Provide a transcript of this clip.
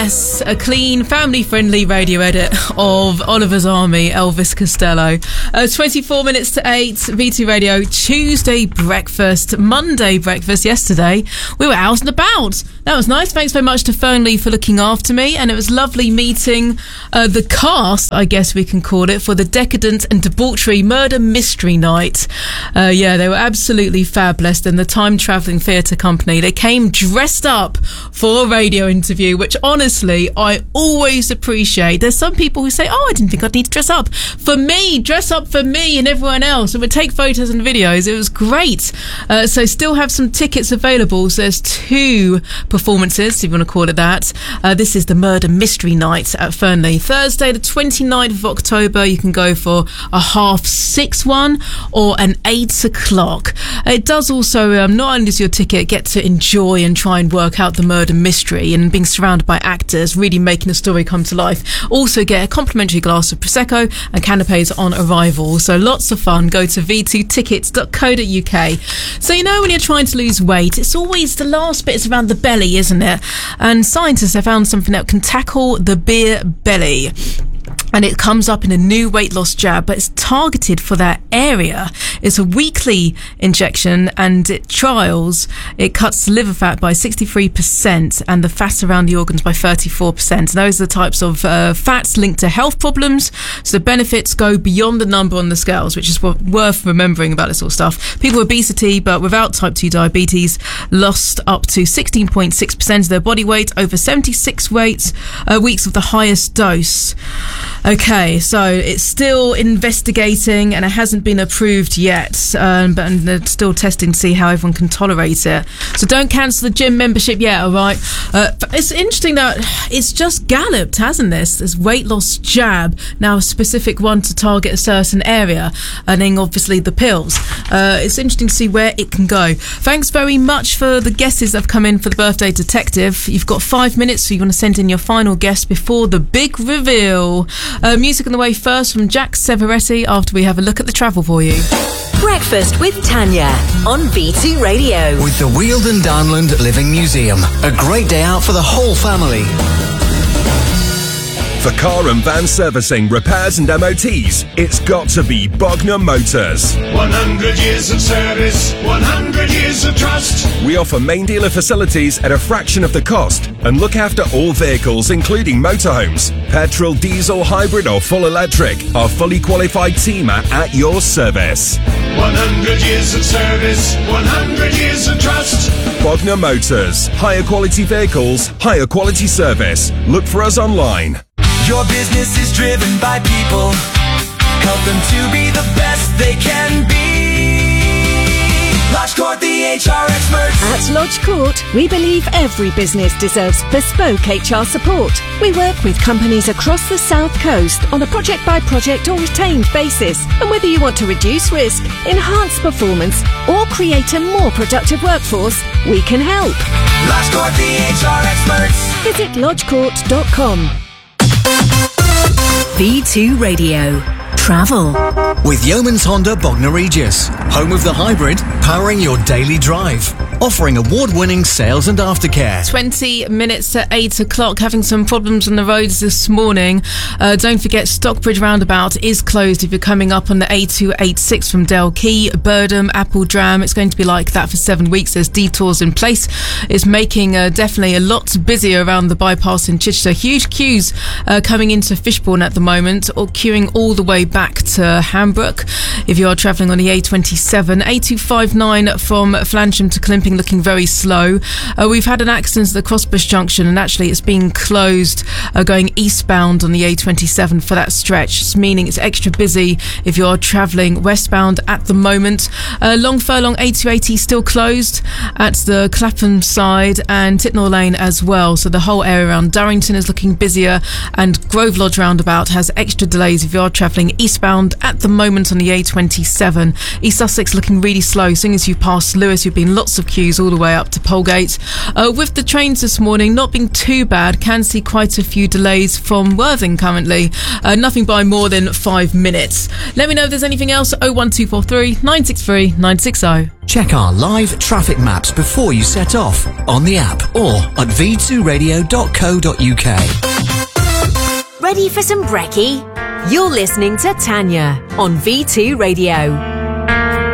Yes, a clean, family-friendly radio edit of Oliver's Army, Elvis Costello. 24 minutes to 8, V2 Radio, Tuesday breakfast, Monday breakfast yesterday. We were out and about. That was nice. Thanks very much to Fernley for looking after me, and it was lovely meeting the cast, I guess we can call it, for the Decadent and Debauchery Murder Mystery Night. Yeah, they were absolutely fabulous, and the Time Travelling Theatre Company. They came dressed up for a radio interview, which honestly I always appreciate. There's some people who say, oh, I didn't think I'd need to dress up. For me, dress up for me and everyone else, and we'd take photos and videos. It was great. So still have some tickets available. So there's 2 performances, if you want to call it that. This is the Murder Mystery Night at Fernley. Thursday the 29th of October, you can go for a 6:30 one or an 8 o'clock. It does also, not only does your ticket get to enjoy and try and work out the murder mystery and being surrounded by actors really making the story come to life, also get a complimentary glass of Prosecco and canapes on arrival. So lots of fun. Go to v2tickets.co.uk. So you know when you're trying to lose weight, it's always the last bit is around the belly, isn't it? And scientists have found something that can tackle the beer belly. And it comes up in a new weight loss jab, but it's targeted for that area. It's a weekly injection, and it cuts the liver fat by 63% and the fat around the organs by 34%. And those are the types of fats linked to health problems. So the benefits go beyond the number on the scales, which is worth remembering about this sort of stuff. People with obesity, but without type 2 diabetes, lost up to 16.6% of their body weight over 76 weeks of the highest dose. Okay, so it's still investigating and it hasn't been approved yet, but they're still testing to see how everyone can tolerate it. So don't cancel the gym membership yet, all right? It's interesting that it's just galloped, hasn't this weight loss jab, now a specific one to target a certain area, and then obviously the pills. It's interesting to see where it can go. Thanks very much for the guesses that have come in for the Birthday Detective. You've got 5 minutes, so you want to send in your final guess before the big reveal. Music on the way first from Jack Severetti after we have a look at the travel for you. Breakfast with Tanya on V2 Radio. With the Wealdon Downland Living Museum. A great day out for the whole family. For car and van servicing, repairs and MOTs, it's got to be Bognor Motors. 100 years of service, 100 years of trust. We offer main dealer facilities at a fraction of the cost and look after all vehicles, including motorhomes. Petrol, diesel, hybrid or full electric. Our fully qualified team are at your service. 100 years of service, 100 years of trust. Bognor Motors. Higher quality vehicles, higher quality service. Look for us online. Your business is driven by people. Help them to be the best they can be. Lodge Court, the HR experts. At Lodge Court, we believe every business deserves bespoke HR support. We work with companies across the South Coast on a project-by-project or retained basis. And whether you want to reduce risk, enhance performance, or create a more productive workforce, we can help. Lodge Court, the HR experts. Visit lodgecourt.com. V2 Radio. Travel. With Yeoman's Honda Bognor Regis, home of the hybrid, powering your daily drive. Offering award-winning sales and aftercare. 20 minutes to 8 o'clock, having some problems on the roads this morning. Don't forget, Stockbridge Roundabout is closed if you're coming up on the A286 from Dalkey, Birdham, Appledram. It's going to be like that for 7 weeks. There's detours in place. It's making definitely a lot busier around the bypass in Chichester. Huge queues coming into Fishbourne at the moment, or queuing all the way back to Hambrook. If you are travelling on the A27, A259 from Flansham to Climping looking very slow. We've had an accident at the Crossbush Junction, and actually it's been closed going eastbound on the A27 for that stretch, meaning it's extra busy if you're travelling westbound at the moment. Long Furlong A280 still closed at the Clapham side, and Titnall Lane as well, so the whole area around Durrington is looking busier, and Grove Lodge Roundabout has extra delays if you're travelling eastbound at the moment on the A27. East Sussex looking really slow. As soon as you pass Lewis, you've been lots of queues queues all the way up to Polegate. With the trains this morning not being too bad, can see quite a few delays from Worthing currently. Nothing by more than 5 minutes. Let me know if there's anything else. 01243 963 960. Check our live traffic maps before you set off on the app or at v2radio.co.uk. Ready for some brekkie? You're listening to Tanya on V2 Radio.